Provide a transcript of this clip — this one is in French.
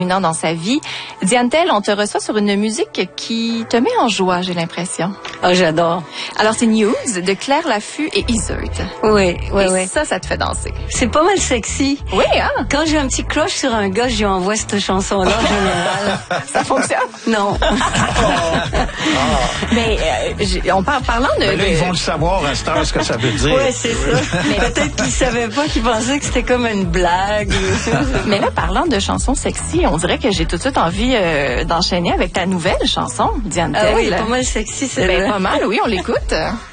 Dans sa vie. Diane Tell, on te reçoit sur une musique qui te met en joie, j'ai l'impression. Oh, j'adore. Alors, c'est News de Claire Laffut et Iseult. Oui. Ça te fait danser. C'est pas mal sexy. Oui, hein? Quand j'ai un petit crush sur un gars, je lui envoie cette chanson-là, en général. Ça fonctionne? Non. Mais, parlant de... Mais là, ils vont le savoir à cette heure, ce que ça veut dire. Oui, c'est ça. Mais peut-être qu'ils savaient pas, qu'ils pensaient que c'était comme une blague. Mais là, parlant de chansons sexy, on dirait que j'ai tout de suite envie d'enchaîner avec ta nouvelle chanson, Diane Tell. Ah oui, pas mal sexy, c'est pas mal, oui, on l'écoute.